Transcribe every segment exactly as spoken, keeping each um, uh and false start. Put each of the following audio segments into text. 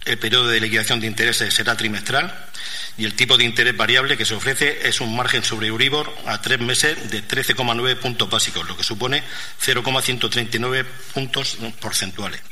El periodo de liquidación de intereses será trimestral y el tipo de interés variable que se ofrece es un margen sobre Euribor a tres meses de trece coma nueve puntos básicos, lo que supone cero coma ciento treinta y nueve puntos porcentuales.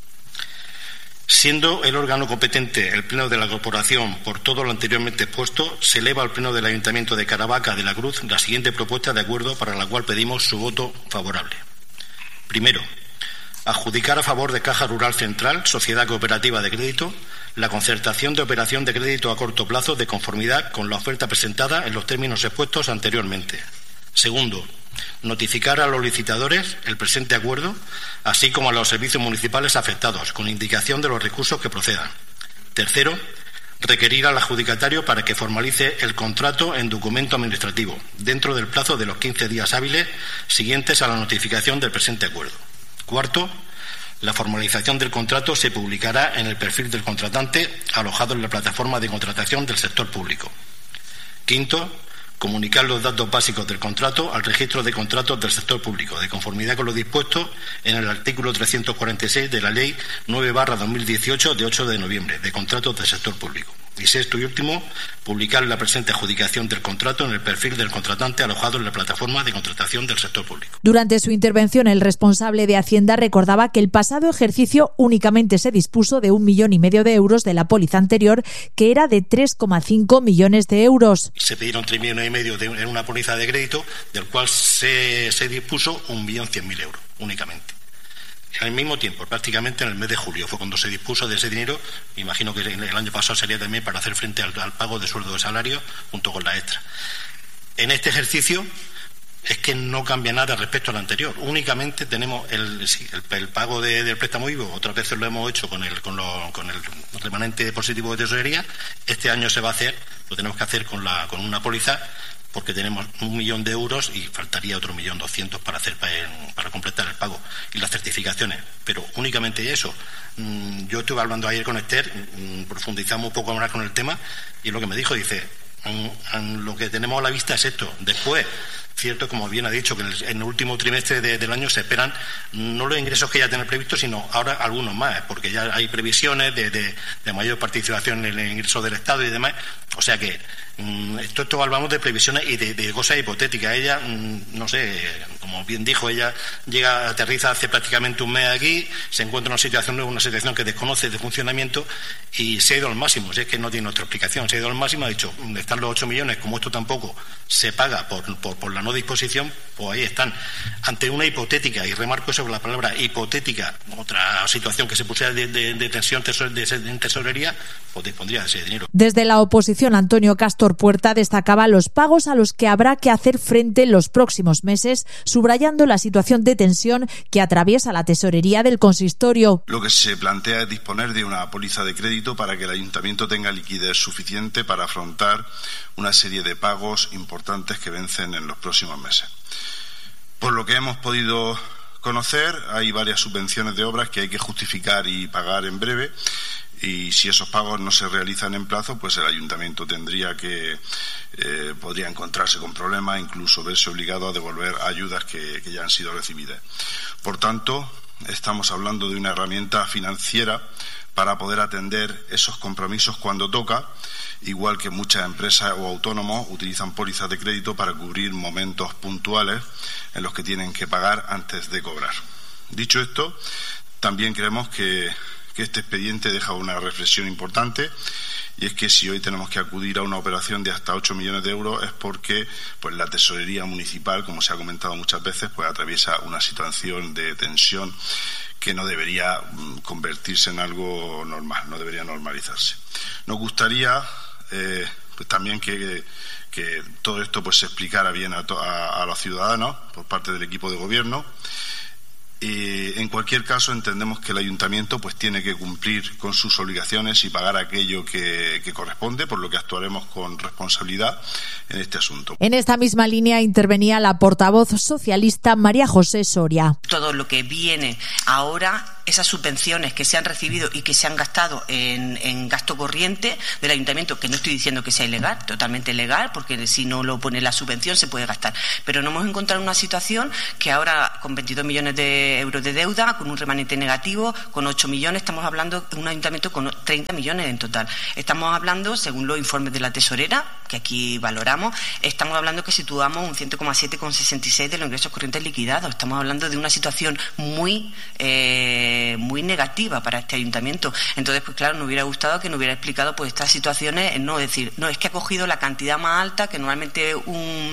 Siendo el órgano competente el Pleno de la Corporación por todo lo anteriormente expuesto, se eleva al Pleno del Ayuntamiento de Caravaca de la Cruz la siguiente propuesta de acuerdo para la cual pedimos su voto favorable. Primero, adjudicar a favor de Caja Rural Central, Sociedad Cooperativa de Crédito, la concertación de operación de crédito a corto plazo de conformidad con la oferta presentada en los términos expuestos anteriormente. Segundo, notificar a los licitadores el presente acuerdo, así como a los servicios municipales afectados, con indicación de los recursos que procedan. Tercero, requerir al adjudicatario para que formalice el contrato en documento administrativo, dentro del plazo de los quince días hábiles siguientes a la notificación del presente acuerdo. Cuarto, la formalización del contrato se publicará en el perfil del contratante alojado en la plataforma de contratación del sector público. Quinto, comunicar los datos básicos del contrato al registro de contratos del sector público, de conformidad con lo dispuesto en el artículo trescientos cuarenta y seis de la Ley nueve barra dos mil dieciocho de ocho de noviembre de contratos del sector público. Y sexto y último, publicar la presente adjudicación del contrato en el perfil del contratante alojado en la plataforma de contratación del sector público. Durante su intervención, el responsable de Hacienda recordaba que el pasado ejercicio únicamente se dispuso de un millón y medio de euros de la póliza anterior, que era de tres coma cinco millones de euros. Se pidieron tres millones y medio de, en una póliza de crédito, del cual se, se dispuso un millón cien mil euros únicamente. Al mismo tiempo, prácticamente en el mes de julio, fue cuando se dispuso de ese dinero. Imagino que el año pasado sería también para hacer frente al, al pago de sueldo de salario junto con la extra. En este ejercicio es que no cambia nada respecto al anterior. Únicamente tenemos el, sí, el, el pago de, del préstamo vivo. Otras veces lo hemos hecho con el, con, lo, con el remanente positivo de tesorería. Este año se va a hacer, lo tenemos que hacer con, la, con una póliza, porque tenemos un millón de euros y faltaría otro millón doscientos para hacer para, para completar el pago y las certificaciones, pero únicamente eso. Yo estuve hablando ayer con Esther, profundizamos un poco ahora con el tema y lo que me dijo, dice, lo que tenemos a la vista es esto. Después, cierto, como bien ha dicho, que en el, en el último trimestre de, del año se esperan no los ingresos que ya tienen previstos, sino ahora algunos más, porque ya hay previsiones de, de, de mayor participación en el ingreso del Estado y demás. O sea que esto, esto hablamos de previsiones y de, de cosas hipotéticas. Ella, no sé, como bien dijo, ella llega, aterriza hace prácticamente un mes aquí, se encuentra en una situación, una situación que desconoce de funcionamiento y se ha ido al máximo. Si es que no tiene otra explicación, se ha ido al máximo, ha dicho, están los ocho millones, como esto tampoco se paga por, por, por la no disposición, pues ahí están. Ante una hipotética, y remarco eso con la palabra hipotética, otra situación que se pusiera de, de, de tensión tesor, de, de tesorería, pues dispondría de ese dinero. Desde la oposición, Antonio Castor Puerta destacaba los pagos a los que habrá que hacer frente en los próximos meses, subrayando la situación de tensión que atraviesa la tesorería del consistorio. Lo que se plantea es disponer de una póliza de crédito para que el ayuntamiento tenga liquidez suficiente para afrontar una serie de pagos importantes que vencen en los próximos meses. Por lo que hemos podido conocer, hay varias subvenciones de obras que hay que justificar y pagar en breve. Y si esos pagos no se realizan en plazo, pues el ayuntamiento tendría que, eh, podría encontrarse con problemas, incluso verse obligado a devolver ayudas que, que ya han sido recibidas. Por tanto, estamos hablando de una herramienta financiera para poder atender esos compromisos cuando toca, igual que muchas empresas o autónomos utilizan pólizas de crédito para cubrir momentos puntuales en los que tienen que pagar antes de cobrar. Dicho esto, también creemos que que este expediente deja una reflexión importante, y es que si hoy tenemos que acudir a una operación de hasta ocho millones de euros es porque pues la tesorería municipal, como se ha comentado muchas veces, pues atraviesa una situación de tensión que no debería convertirse en algo normal, no debería normalizarse. Nos gustaría eh, pues también que, que todo esto pues se explicara bien a, to- a, a los ciudadanos por parte del equipo de gobierno. Eh, en cualquier caso, entendemos que el ayuntamiento pues tiene que cumplir con sus obligaciones y pagar aquello que, que corresponde, por lo que actuaremos con responsabilidad en este asunto. En esta misma línea intervenía la portavoz socialista María José Soria. Todo lo que viene ahora esas subvenciones que se han recibido y que se han gastado en, en gasto corriente del ayuntamiento, que no estoy diciendo que sea ilegal, totalmente legal, porque si no lo pone la subvención se puede gastar, pero no hemos encontrado una situación que ahora con veintidós millones de euros de deuda, con un remanente negativo, con ocho millones, estamos hablando de un ayuntamiento con treinta millones en total. Estamos hablando, según los informes de la tesorera, que aquí valoramos, estamos hablando que situamos un cien coma siete coma sesenta y seis de los ingresos corrientes liquidados. Estamos hablando de una situación muy eh, muy negativa para este ayuntamiento. Entonces, pues claro, nos hubiera gustado que nos hubiera explicado pues estas situaciones, no decir, no, es que ha cogido la cantidad más alta, que normalmente un,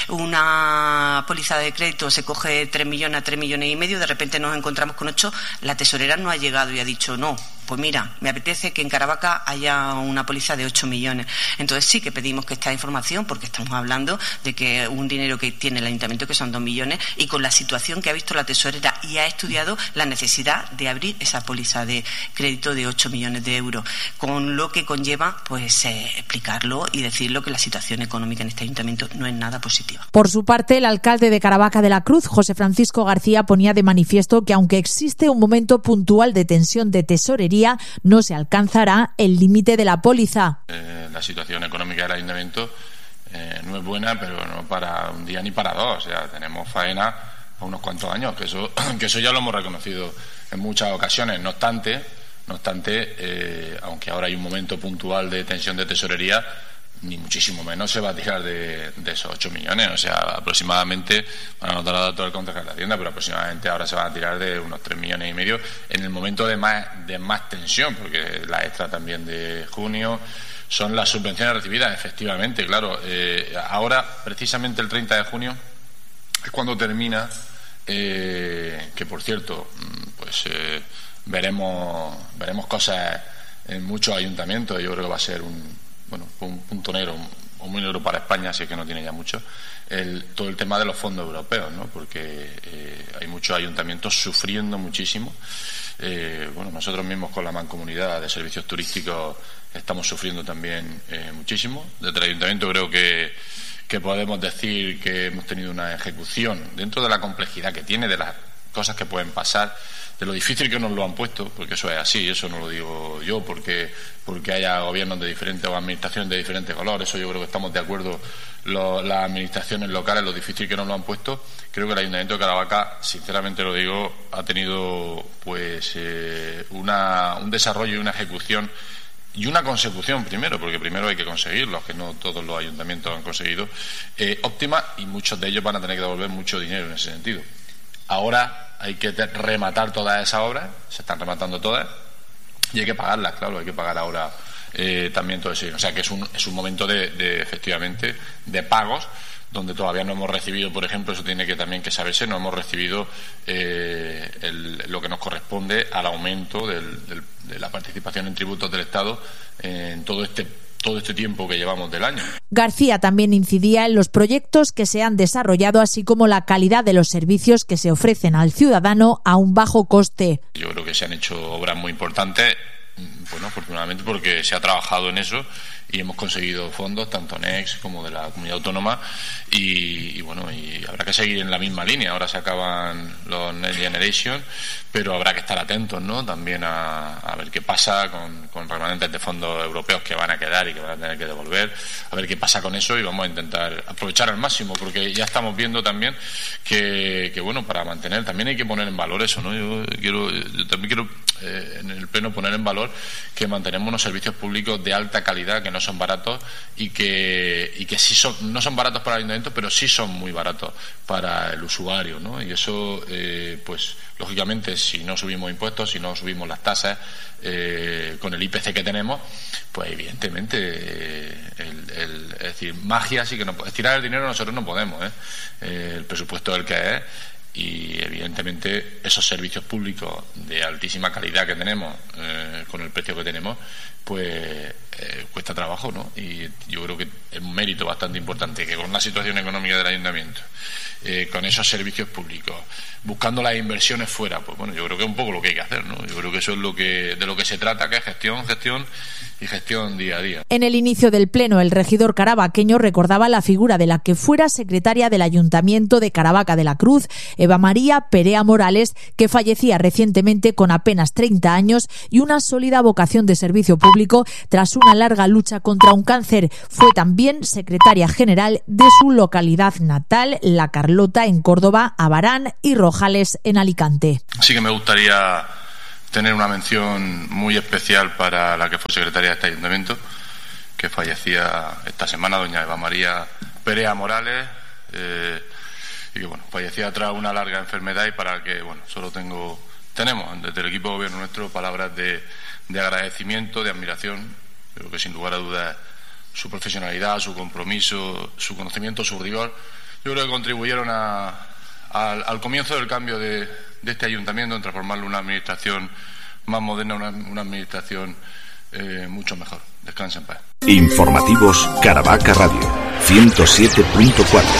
una póliza de crédito se coge tres millones a tres millones y medio, de repente nos encontramos con ocho, la tesorera no ha llegado y ha dicho, no, pues mira, me apetece que en Caravaca haya una póliza de ocho millones. Entonces sí que pedimos que esta información, porque estamos hablando de que un dinero que tiene el ayuntamiento que son dos millones, y con la situación que ha visto la tesorera y ha estudiado la necesidad de abrir esa póliza de crédito de ocho millones de euros, con lo que conlleva pues eh, explicarlo y decirlo que la situación económica en este ayuntamiento no es nada positiva. Por su parte, el alcalde de Caravaca de la Cruz, José Francisco García, ponía de manifiesto que aunque existe un momento puntual de tensión de tesorería, no se alcanzará el límite de la póliza. Eh, la situación económica del ayuntamiento eh, no es buena, pero no para un día ni para dos. O sea, tenemos faena a unos cuantos años, que eso, que eso ya lo hemos reconocido en muchas ocasiones. No obstante, no obstante, eh, aunque ahora hay un momento puntual de tensión de tesorería, ni muchísimo menos se va a tirar de, de esos ocho millones. O sea, aproximadamente, van a anotar los datos del concejal de Hacienda, pero aproximadamente ahora se van a tirar de unos tres millones y medio en el momento de más, de más tensión, porque la extra también de junio son las subvenciones recibidas, efectivamente, claro. Eh, ahora, precisamente el treinta de junio, es cuando termina, eh, que por cierto, pues eh, veremos, veremos cosas en muchos ayuntamientos. Yo creo que va a ser un bueno, un punto negro, o muy negro para España, si es que no tiene ya mucho, el, todo el tema de los fondos europeos, ¿no? Porque eh, hay muchos ayuntamientos sufriendo muchísimo. Eh, bueno, nosotros mismos con la mancomunidad de servicios turísticos estamos sufriendo también eh, muchísimo. Desde el ayuntamiento creo que, que podemos decir que hemos tenido una ejecución dentro de la complejidad que tiene, de las cosas que pueden pasar, de lo difícil que nos lo han puesto, porque eso es así, eso no lo digo yo porque porque haya gobiernos de diferentes o administraciones de diferentes colores. Eso yo creo que estamos de acuerdo lo, las administraciones locales, lo difícil que nos lo han puesto. Creo que el Ayuntamiento de Caravaca, sinceramente lo digo, ha tenido pues eh, una, un desarrollo y una ejecución y una consecución primero, porque primero hay que conseguirlo, que no todos los ayuntamientos han conseguido, eh, óptima, y muchos de ellos van a tener que devolver mucho dinero en ese sentido. Ahora hay que rematar todas esas obras, se están rematando todas, y hay que pagarlas, claro, hay que pagar ahora eh, también todo eso. O sea que es un, es un momento de, de, efectivamente, de pagos, donde todavía no hemos recibido, por ejemplo, eso tiene que también que saberse, no hemos recibido eh, el, lo que nos corresponde al aumento del, del, de la participación en tributos del Estado en todo este todo este tiempo que llevamos del año. García también incidía en los proyectos que se han desarrollado, así como la calidad de los servicios que se ofrecen al ciudadano a un bajo coste. Yo creo que se han hecho obras muy importantes, bueno, afortunadamente porque se ha trabajado en eso y hemos conseguido fondos tanto Next como de la comunidad autónoma y, y bueno, y habrá que seguir en la misma línea. Ahora se acaban los Next Generation, pero habrá que estar atentos, ¿no? También a, a ver qué pasa con, con remanentes de fondos europeos que van a quedar y que van a tener que devolver, a ver qué pasa con eso, y vamos a intentar aprovechar al máximo, porque ya estamos viendo también que, que bueno, para mantener también hay que poner en valor eso, ¿no? Yo quiero, yo también quiero eh, en el pleno poner en valor que mantenemos unos servicios públicos de alta calidad, que no son baratos y que, y que sí son, no son baratos para el ayuntamiento, pero sí son muy baratos para el usuario, ¿no? Y eso, eh, pues, lógicamente, si no subimos impuestos, si no subimos las tasas, eh, con el I P C que tenemos, pues evidentemente, eh, el, el, es decir, magia sí que no, estirar el dinero nosotros no podemos, ¿eh? Eh, el presupuesto es el que es. Y evidentemente esos servicios públicos de altísima calidad que tenemos, eh, con el precio que tenemos, pues eh, cuesta trabajo, ¿no? Y yo creo que es un mérito bastante importante que con la situación económica del ayuntamiento, eh, con esos servicios públicos, buscando las inversiones fuera, pues bueno, yo creo que es un poco lo que hay que hacer, ¿no? Yo creo que eso es lo que de lo que se trata, que es gestión, gestión y gestión día a día. En el inicio del pleno, el regidor caravaqueño recordaba la figura de la que fuera secretaria del Ayuntamiento de Caravaca de la Cruz, Eva María Perea Morales, que fallecía recientemente con apenas treinta años y una sólida vocación de servicio público tras una larga lucha contra un cáncer. Fue también secretaria general de su localidad natal, La Carlota, en Córdoba, Abarán y Rojales, en Alicante. Sí que me gustaría tener una mención muy especial para la que fue secretaria de este ayuntamiento, que fallecía esta semana, doña Eva María Perea Morales, eh, y que bueno, fallecía tras una larga enfermedad, y para que bueno, solo tengo, tenemos desde el equipo de gobierno nuestro palabras de, de agradecimiento, de admiración. Creo que sin lugar a dudas su profesionalidad, su compromiso, su conocimiento, su rigor, yo creo que contribuyeron a, a, al comienzo del cambio de, de este ayuntamiento, en transformarlo en una administración más moderna, una, una administración eh, mucho mejor. Descansa en paz. Informativos Caravaca Radio ciento siete punto cuatro.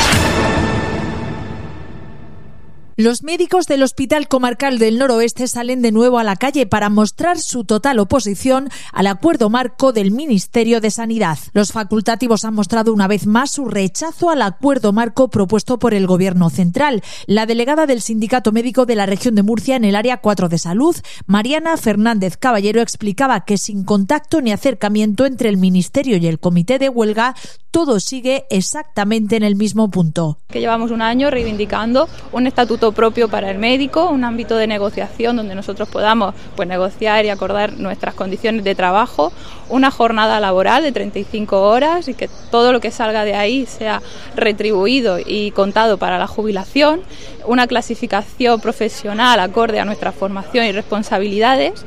Los médicos del Hospital Comarcal del Noroeste salen de nuevo a la calle para mostrar su total oposición al acuerdo marco del Ministerio de Sanidad. Los facultativos han mostrado una vez más su rechazo al acuerdo marco propuesto por el Gobierno central. La delegada del Sindicato Médico de la Región de Murcia en el Área cuatro de Salud, Mariana Fernández Caballero, explicaba que sin contacto ni acercamiento entre el Ministerio y el Comité de Huelga, todo sigue exactamente en el mismo punto. Que llevamos un año reivindicando un estatuto propio para el médico, un ámbito de negociación donde nosotros podamos pues negociar y acordar nuestras condiciones de trabajo, una jornada laboral de treinta y cinco horas y que todo lo que salga de ahí sea retribuido y contado para la jubilación, una clasificación profesional acorde a nuestra formación y responsabilidades,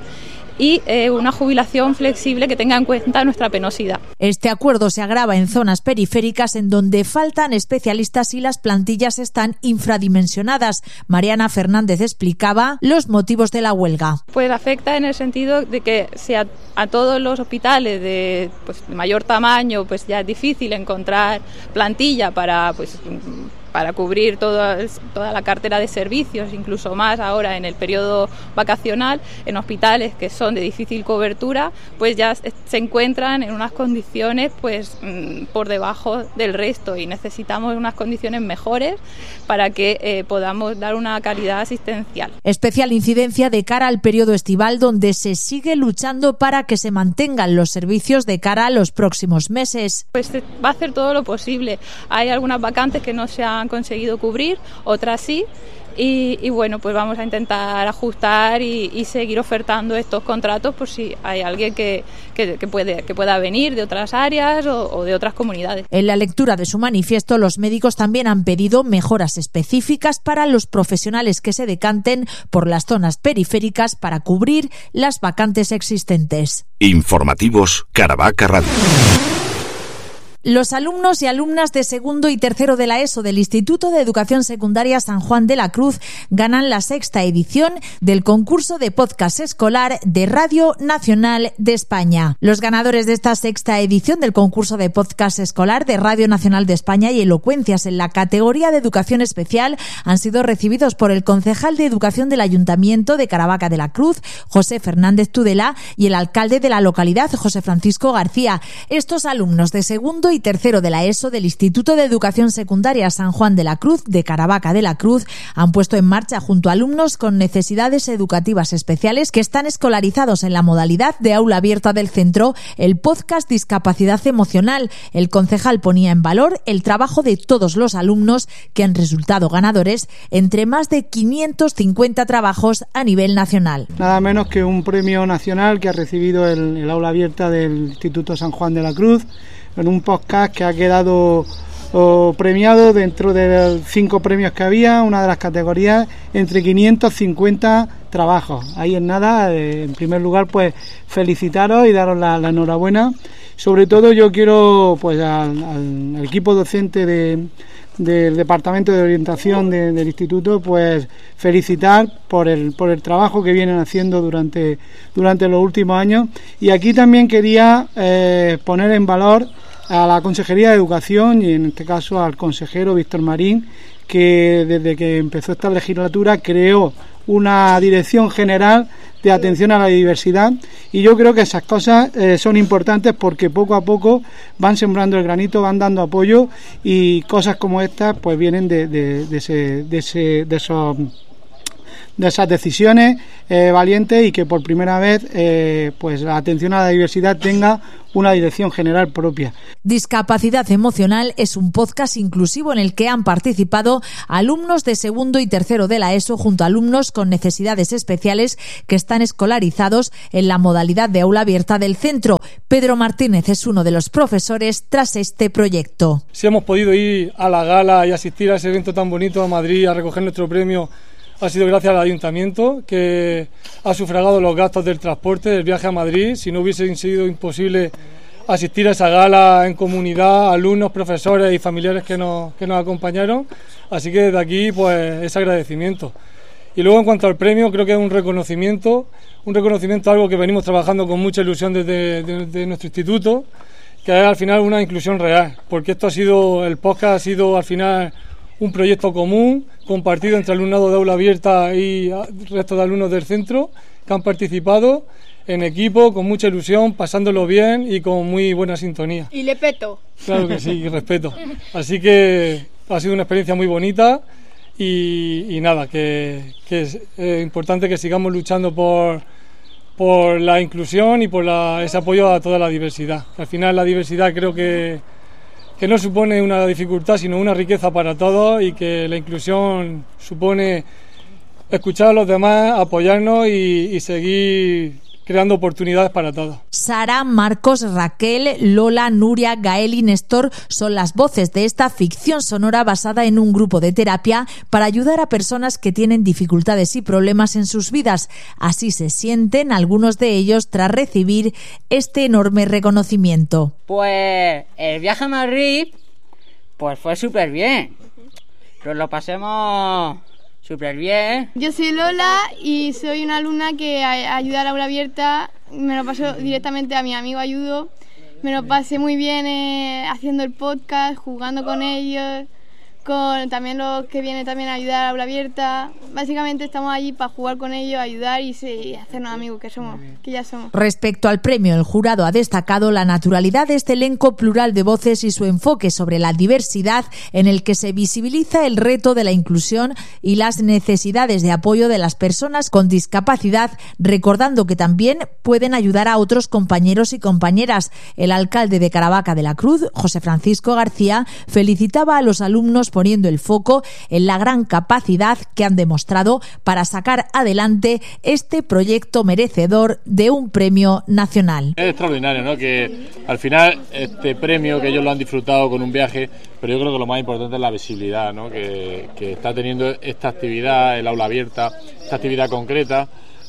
y eh, una jubilación flexible que tenga en cuenta nuestra penosidad. Este acuerdo se agrava en zonas periféricas en donde faltan especialistas y las plantillas están infradimensionadas. Mariana Fernández explicaba los motivos de la huelga. Pues afecta en el sentido de que si a, a todos los hospitales de, pues, de mayor tamaño pues ya es difícil encontrar plantilla para pues para cubrir toda, toda la cartera de servicios, incluso más ahora en el periodo vacacional, en hospitales que son de difícil cobertura, pues ya se encuentran en unas condiciones pues por debajo del resto y necesitamos unas condiciones mejores para que eh, podamos dar una calidad asistencial. Especial incidencia de cara al periodo estival, donde se sigue luchando para que se mantengan los servicios de cara a los próximos meses. Pues se va a hacer todo lo posible. Hay algunas vacantes que no se han han conseguido cubrir, otras sí, y, y bueno, pues vamos a intentar ajustar y, y seguir ofertando estos contratos por si hay alguien que, que, que, puede, que pueda venir de otras áreas o, o de otras comunidades. En la lectura de su manifiesto, los médicos también han pedido mejoras específicas para los profesionales que se decanten por las zonas periféricas para cubrir las vacantes existentes. Informativos Caravaca Radio. Los alumnos y alumnas de segundo y tercero de la ESO del Instituto de Educación Secundaria San Juan de la Cruz ganan la sexta edición del concurso de podcast escolar de Radio Nacional de España. Los ganadores de esta sexta edición del concurso de podcast escolar de Radio Nacional de España y elocuencias en la categoría de educación especial han sido recibidos por el concejal de Educación del Ayuntamiento de Caravaca de la Cruz, José Fernández Tudela, y el alcalde de la localidad, José Francisco García. Estos alumnos de segundo y tercero de la ESO del Instituto de Educación Secundaria San Juan de la Cruz de Caravaca de la Cruz han puesto en marcha junto a alumnos con necesidades educativas especiales que están escolarizados en la modalidad de aula abierta del centro el podcast Discapacidad Emocional. El concejal ponía en valor el trabajo de todos los alumnos que han resultado ganadores entre más de quinientos cincuenta trabajos a nivel nacional. Nada menos que un premio nacional que ha recibido el, el aula abierta del Instituto San Juan de la Cruz, en un podcast que ha quedado oh, premiado dentro de los cinco premios que había, una de las categorías, entre quinientos cincuenta trabajos. Ahí en nada, eh, en primer lugar, pues felicitaros y daros la, la enhorabuena. Sobre todo yo quiero, pues al, al, al equipo docente de, del Departamento de Orientación de, del Instituto, pues felicitar por el, por el trabajo que vienen haciendo durante, durante los últimos años. Y aquí también quería eh, poner en valor a la Consejería de Educación y en este caso al consejero Víctor Marín, que desde que empezó esta legislatura creó una dirección general de atención a la diversidad, y yo creo que esas cosas eh, son importantes porque poco a poco van sembrando el granito, van dando apoyo, y cosas como estas pues vienen de, de, de, ese, de, ese, de esos de esas decisiones eh, valientes, y que por primera vez eh, pues la atención a la diversidad tenga una dirección general propia. Discapacidad Emocional es un podcast inclusivo en el que han participado alumnos de segundo y tercero de la ESO junto a alumnos con necesidades especiales que están escolarizados en la modalidad de aula abierta del centro. Pedro Martínez es uno de los profesores tras este proyecto. Si hemos podido ir a la gala y asistir a ese evento tan bonito a Madrid a recoger nuestro premio, ha sido gracias al Ayuntamiento, que ha sufragado los gastos del transporte, del viaje a Madrid. Si no hubiese sido imposible asistir a esa gala en comunidad, alumnos, profesores y familiares que nos, que nos acompañaron. Así que desde aquí, pues, ese agradecimiento. Y luego, en cuanto al premio, creo que es un reconocimiento, un reconocimiento a algo que venimos trabajando con mucha ilusión desde de, de nuestro instituto, que es al final una inclusión real, porque esto ha sido, el podcast ha sido al final un proyecto común, compartido entre alumnado de aula abierta y resto de alumnos del centro, que han participado en equipo, con mucha ilusión, pasándolo bien y con muy buena sintonía. Y le peto. Claro que sí, y respeto. Así que ha sido una experiencia muy bonita y, y nada, que, que es eh, importante que sigamos luchando por, por la inclusión y por la, ese apoyo a toda la diversidad. Al final la diversidad creo que que no supone una dificultad, sino una riqueza para todos, y que la inclusión supone escuchar a los demás, apoyarnos y, y seguir creando oportunidades para todos. Sara, Marcos, Raquel, Lola, Nuria, Gael y Néstor son las voces de esta ficción sonora basada en un grupo de terapia para ayudar a personas que tienen dificultades y problemas en sus vidas. Así se sienten algunos de ellos tras recibir este enorme reconocimiento. Pues el viaje a Madrid pues fue súper bien. Nos lo pasemos súper bien. Yo soy Lola y soy una alumna que ayuda a la aula abierta. Me lo paso directamente a mi amigo Ayudo. Me lo pasé muy bien eh, haciendo el podcast, jugando con ellos, con también los que vienen también a ayudar a la aula abierta. Básicamente estamos allí para jugar con ellos, ayudar y, sí, y hacernos amigos que somos, que ya somos. Respecto al premio, el jurado ha destacado la naturalidad de este elenco plural de voces y su enfoque sobre la diversidad, en el que se visibiliza el reto de la inclusión y las necesidades de apoyo de las personas con discapacidad, recordando que también pueden ayudar a otros compañeros y compañeras. El alcalde de Caravaca de la Cruz, José Francisco García, felicitaba a los alumnos poniendo el foco en la gran capacidad que han demostrado para sacar adelante este proyecto merecedor de un premio nacional. Es extraordinario, ¿no? Que al final este premio, que ellos lo han disfrutado con un viaje, pero yo creo que lo más importante es la visibilidad, ¿no? Que, que está teniendo esta actividad, el aula abierta, esta actividad concreta.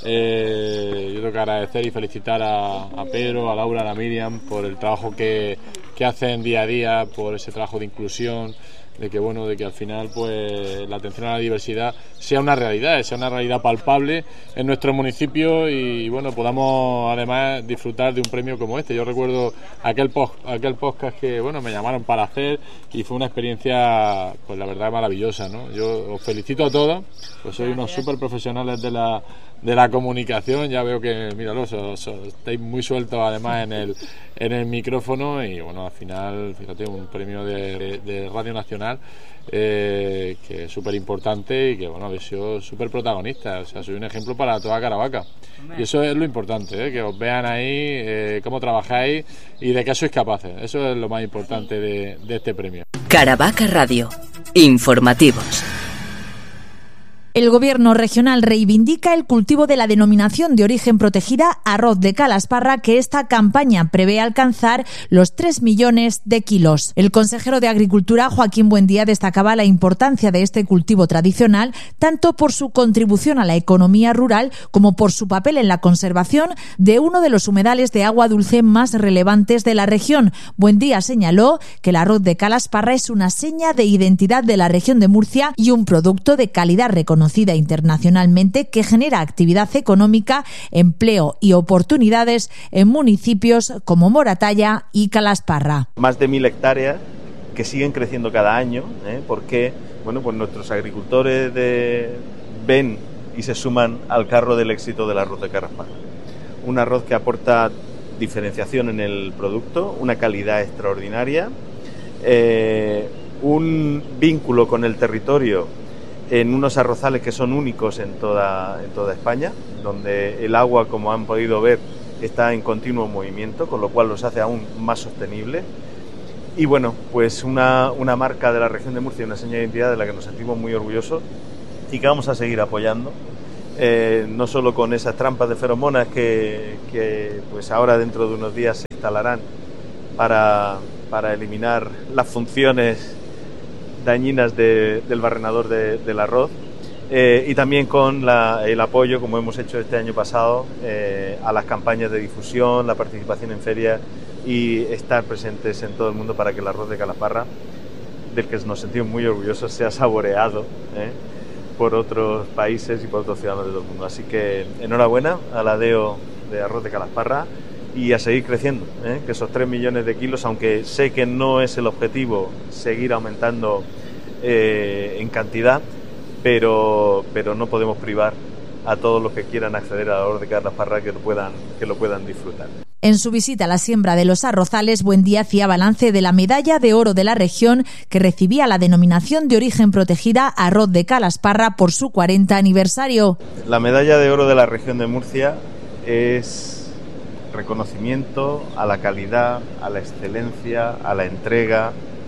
Eh, yo tengo que agradecer y felicitar a, a Pedro, a Laura, a la Miriam por el trabajo que, que hacen día a día, por ese trabajo de inclusión, de que bueno, de que al final pues la atención a la diversidad sea una realidad, sea una realidad palpable en nuestro municipio y bueno, podamos además disfrutar de un premio como este. Yo recuerdo aquel post, aquel podcast que bueno, me llamaron para hacer y fue una experiencia pues la verdad maravillosa, ¿no? Yo os felicito a todos, pues sois unos súper profesionales de la de la comunicación, ya veo que, míralo, so, so, estáis muy sueltos además en el en el micrófono y bueno, al final, fíjate, un premio de, de, de Radio Nacional eh, que es súper importante y que bueno, habéis sido súper protagonistas, o sea, soy un ejemplo para toda Caravaca y eso es lo importante, ¿eh? Que os vean ahí eh, cómo trabajáis y de qué sois capaces, eso es lo más importante de, de este premio. Caravaca Radio, informativos. El Gobierno regional reivindica el cultivo de la denominación de origen protegida arroz de Calasparra, que esta campaña prevé alcanzar los tres millones de kilos. El consejero de Agricultura, Joaquín Buendía, destacaba la importancia de este cultivo tradicional, tanto por su contribución a la economía rural como por su papel en la conservación de uno de los humedales de agua dulce más relevantes de la región. Buendía señaló que el arroz de Calasparra es una seña de identidad de la región de Murcia y un producto de calidad reconocida conocida internacionalmente, que genera actividad económica, empleo y oportunidades en municipios como Moratalla y Calasparra. Más de mil hectáreas que siguen creciendo cada año, ¿eh? Porque bueno, pues nuestros agricultores de, ven y se suman al carro del éxito del arroz de Calasparra. Un arroz que aporta diferenciación en el producto, una calidad extraordinaria, eh, un vínculo con el territorio en unos arrozales que son únicos en toda, en toda España, donde el agua, como han podido ver, está en continuo movimiento, con lo cual los hace aún más sostenibles. Y bueno, pues una, una marca de la región de Murcia, una señal de identidad de la que nos sentimos muy orgullosos y que vamos a seguir apoyando, eh, no solo con esas trampas de feromonas que, que pues ahora dentro de unos días se instalarán para, para eliminar las funciones dañinas de, del barrenador de, del arroz, eh, y también con la, el apoyo, como hemos hecho este año pasado, eh, a las campañas de difusión, la participación en ferias y estar presentes en todo el mundo para que el arroz de Calasparra, del que nos sentimos muy orgullosos, sea saboreado ¿eh? por otros países y por otros ciudadanos de todo el mundo. Así que enhorabuena a la D E O de arroz de Calasparra y a seguir creciendo, ¿eh? que esos tres millones de kilos, aunque sé que no es el objetivo seguir aumentando eh, en cantidad, pero, pero no podemos privar a todos los que quieran acceder al arroz de Calasparra que lo puedan, que lo puedan disfrutar. En su visita a la siembra de los arrozales, Buendía hacía balance de la medalla de oro de la región que recibía la denominación de origen protegida Arroz de Calasparra por su cuarenta aniversario. La medalla de oro de la región de Murcia es reconocimiento a la calidad, a la excelencia, a la entrega,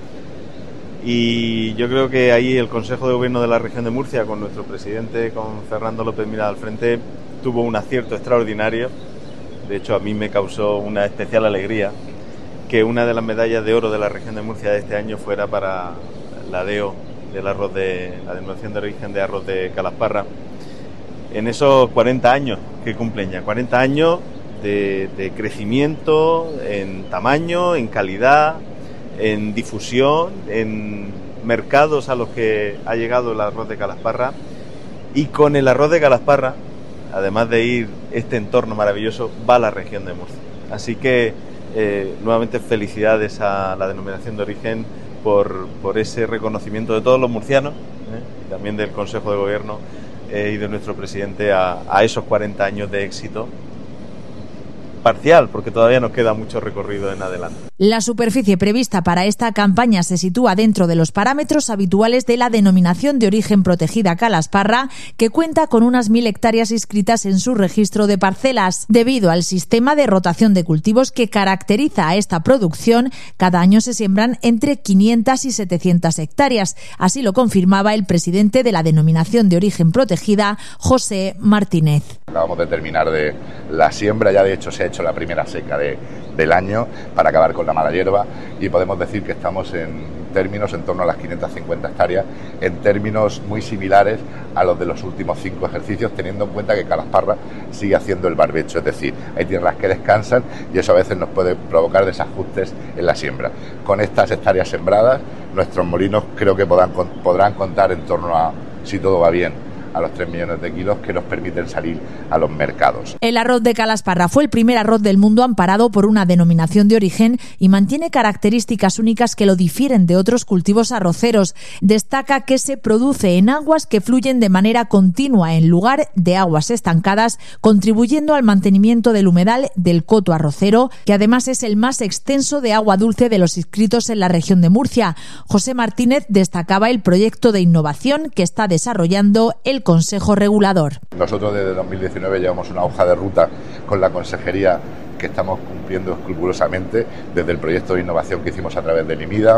y yo creo que ahí el Consejo de Gobierno de la región de Murcia, con nuestro presidente, con Fernando López Mirada al frente, tuvo un acierto extraordinario. De hecho, a mí me causó una especial alegría que una de las medallas de oro de la región de Murcia de este año fuera para la D E O del arroz de la denominación de origen de arroz de Calasparra, en esos cuarenta años que cumplen ya, cuarenta años de, de crecimiento en tamaño, en calidad, en difusión, en mercados a los que ha llegado el arroz de Calasparra. Y con el arroz de Calasparra, además de ir este entorno maravilloso, va la región de Murcia. Así que eh, nuevamente felicidades a la denominación de origen por, por ese reconocimiento de todos los murcianos, ¿eh? y también del Consejo de Gobierno eh, y de nuestro presidente a, a esos cuarenta años de éxito parcial, porque todavía nos queda mucho recorrido en adelante. La superficie prevista para esta campaña se sitúa dentro de los parámetros habituales de la denominación de origen protegida Calasparra, que cuenta con unas mil hectáreas inscritas en su registro de parcelas. Debido al sistema de rotación de cultivos que caracteriza a esta producción, cada año se siembran entre quinientas y setecientas hectáreas. Así lo confirmaba el presidente de la denominación de origen protegida, José Martínez. Acabamos de terminar de la siembra, ya de hecho se ha hecho la primera seca de, del año para acabar con la mala hierba, y podemos decir que estamos en términos en torno a las quinientas cincuenta hectáreas, en términos muy similares a los de los últimos cinco ejercicios, teniendo en cuenta que Calasparra sigue haciendo el barbecho, es decir, hay tierras que descansan y eso a veces nos puede provocar desajustes en la siembra. Con estas hectáreas sembradas, nuestros molinos creo que podrán, podrán contar en torno a, si todo va bien, a los tres millones de kilos que nos permiten salir a los mercados. El arroz de Calasparra fue el primer arroz del mundo amparado por una denominación de origen y mantiene características únicas que lo difieren de otros cultivos arroceros. Destaca que se produce en aguas que fluyen de manera continua en lugar de aguas estancadas, contribuyendo al mantenimiento del humedal del coto arrocero, que además es el más extenso de agua dulce de los inscritos en la región de Murcia. José Martínez destacaba el proyecto de innovación que está desarrollando el Consejo Regulador. Nosotros desde dos mil diecinueve llevamos una hoja de ruta con la Consejería que estamos cumpliendo escrupulosamente, desde el proyecto de innovación que hicimos a través del IMIDA,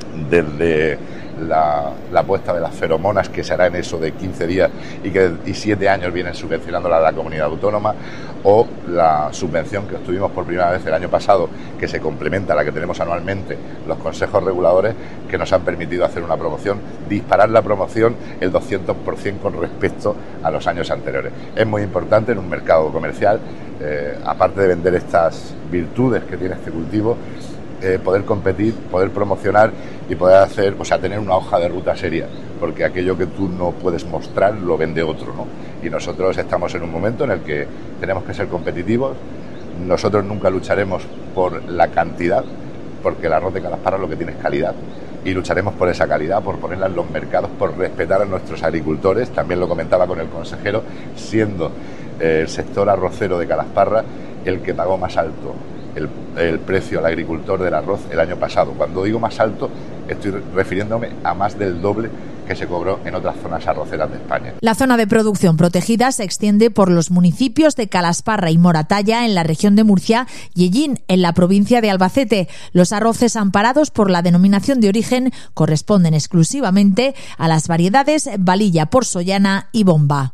desde la, la puesta de las feromonas, que será en eso de quince días y que y siete años vienen subvencionándola a la comunidad autónoma, o la subvención que obtuvimos por primera vez el año pasado, que se complementa a la que tenemos anualmente los consejos reguladores, que nos han permitido hacer una promoción, disparar la promoción el doscientos por ciento con respecto a los años anteriores. Es muy importante en un mercado comercial, eh, aparte de vender estas virtudes que tiene este cultivo, Eh, poder competir, poder promocionar y poder hacer, o sea, tener una hoja de ruta seria, porque aquello que tú no puedes mostrar lo vende otro, ¿no? Y nosotros estamos en un momento en el que tenemos que ser competitivos. Nosotros nunca lucharemos por la cantidad, porque el arroz de Calasparra lo que tiene es calidad, y lucharemos por esa calidad, por ponerla en los mercados, por respetar a nuestros agricultores. También lo comentaba con el consejero, siendo eh, el sector arrocero de Calasparra el que pagó más alto el, el precio al agricultor del arroz el año pasado. Cuando digo más alto, estoy refiriéndome a más del doble que se cobró en otras zonas arroceras de España. La zona de producción protegida se extiende por los municipios de Calasparra y Moratalla en la región de Murcia y Ellín en la provincia de Albacete. Los arroces amparados por la denominación de origen corresponden exclusivamente a las variedades Valilla Porsollana y Bomba.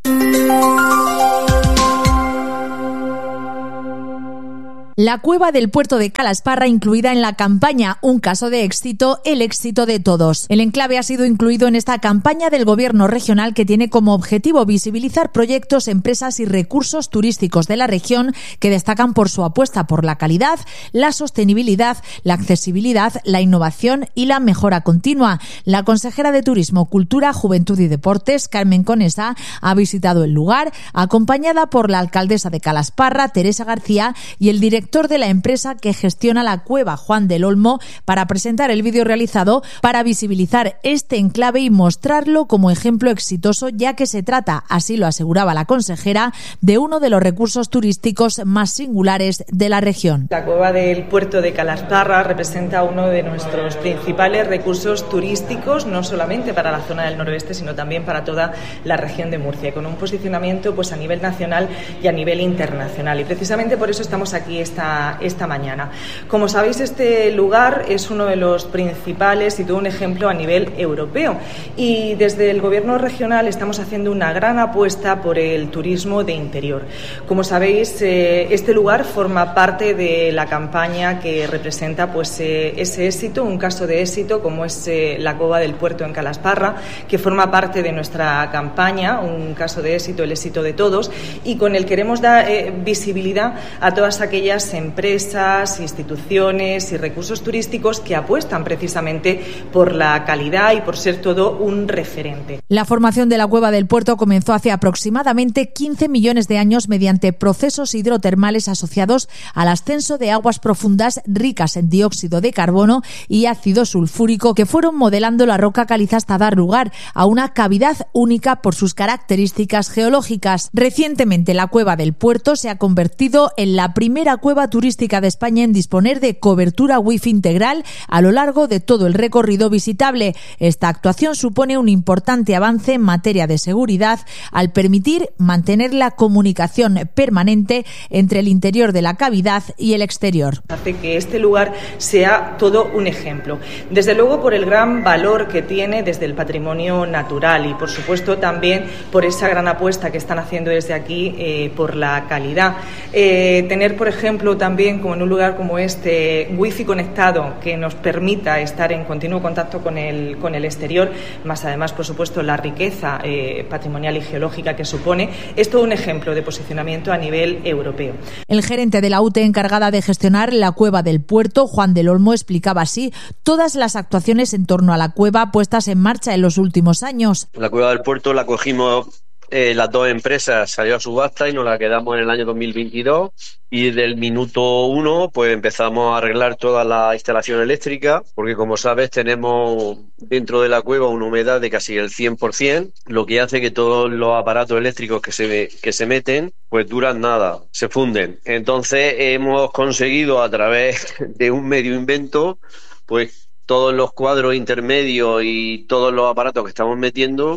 La cueva del puerto de Calasparra incluida en la campaña Un caso de éxito, el éxito de todos. El enclave ha sido incluido en esta campaña del Gobierno regional que tiene como objetivo visibilizar proyectos, empresas y recursos turísticos de la región que destacan por su apuesta por la calidad, la sostenibilidad, la accesibilidad, la innovación y la mejora continua. La consejera de Turismo, Cultura, Juventud y Deportes, Carmen Conesa, ha visitado el lugar acompañada por la alcaldesa de Calasparra, Teresa García, y el director de la empresa que gestiona la cueva, Juan del Olmo, para presentar el vídeo realizado para visibilizar este enclave y mostrarlo como ejemplo exitoso, ya que se trata, así lo aseguraba la consejera, de uno de los recursos turísticos más singulares de la región. La cueva del puerto de Calasparra representa uno de nuestros principales recursos turísticos, no solamente para la zona del noroeste, sino también para toda la región de Murcia, con un posicionamiento pues a nivel nacional y a nivel internacional. Y precisamente por eso estamos aquí Esta, esta mañana. Como sabéis, este lugar es uno de los principales y todo un ejemplo a nivel europeo, y desde el Gobierno regional estamos haciendo una gran apuesta por el turismo de interior. Como sabéis, eh, este lugar forma parte de la campaña que representa pues eh, ese éxito, un caso de éxito como es eh, la cueva del puerto en Calasparra, que forma parte de nuestra campaña, un caso de éxito, el éxito de todos, y con el queremos dar eh, visibilidad a todas aquellas empresas, instituciones y recursos turísticos que apuestan precisamente por la calidad y por ser todo un referente. La formación de la cueva del puerto comenzó hace aproximadamente quince millones de años mediante procesos hidrotermales asociados al ascenso de aguas profundas ricas en dióxido de carbono y ácido sulfúrico que fueron modelando la roca caliza hasta dar lugar a una cavidad única por sus características geológicas. Recientemente la cueva del puerto se ha convertido en la primera cueva turística de España en disponer de cobertura wifi integral a lo largo de todo el recorrido visitable. Esta actuación supone un importante avance en materia de seguridad al permitir mantener la comunicación permanente entre el interior de la cavidad y el exterior. Hace que este lugar sea todo un ejemplo. Desde luego por el gran valor que tiene desde el patrimonio natural y por supuesto también por esa gran apuesta que están haciendo desde aquí eh, por la calidad. Eh, tener por ejemplo también, como en un lugar como este, wifi conectado que nos permita estar en continuo contacto con el, con el exterior, más además, por supuesto, la riqueza eh, patrimonial y geológica que supone, es todo un ejemplo de posicionamiento a nivel europeo. El gerente de la U T E encargada de gestionar la cueva del puerto, Juan del Olmo, explicaba así todas las actuaciones en torno a la cueva puestas en marcha en los últimos años. La cueva del puerto la cogimos Eh, las dos empresas, salió a subasta y nos la quedamos en el año dos mil veintidós, y del minuto uno pues empezamos a arreglar toda la instalación eléctrica, porque como sabes tenemos dentro de la cueva una humedad de casi el cien por ciento, lo que hace que todos los aparatos eléctricos que se, que se meten pues duran nada, se funden. Entonces hemos conseguido a través de un medio invento pues todos los cuadros intermedios y todos los aparatos que estamos metiendo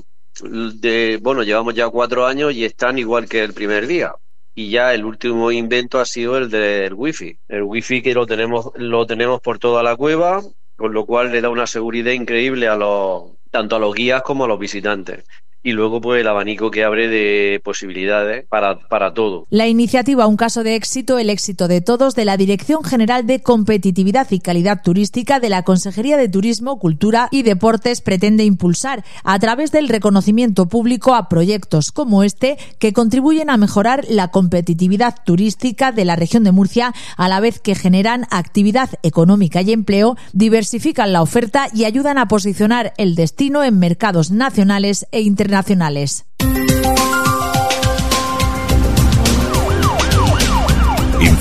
de, bueno, llevamos ya cuatro años y están igual que el primer día. Y ya el último invento ha sido el del wifi. El wifi que lo tenemos, lo tenemos por toda la cueva, con lo cual le da una seguridad increíble a los, tanto a los guías como a los visitantes. Y luego pues el abanico que abre de posibilidades para, para todo. La iniciativa Un caso de éxito, el éxito de todos, de la Dirección General de Competitividad y Calidad Turística de la Consejería de Turismo, Cultura y Deportes pretende impulsar a través del reconocimiento público a proyectos como este que contribuyen a mejorar la competitividad turística de la región de Murcia a la vez que generan actividad económica y empleo, diversifican la oferta y ayudan a posicionar el destino en mercados nacionales e internacionales.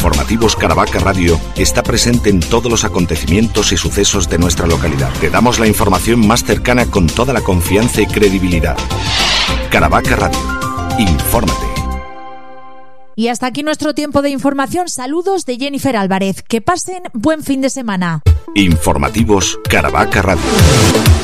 Informativos Caravaca Radio está presente en todos los acontecimientos y sucesos de nuestra localidad. Te damos la información más cercana con toda la confianza y credibilidad. Caravaca Radio. Infórmate. Y hasta aquí nuestro tiempo de información. Saludos de Jennifer Álvarez. Que pasen buen fin de semana. Informativos Caravaca Radio.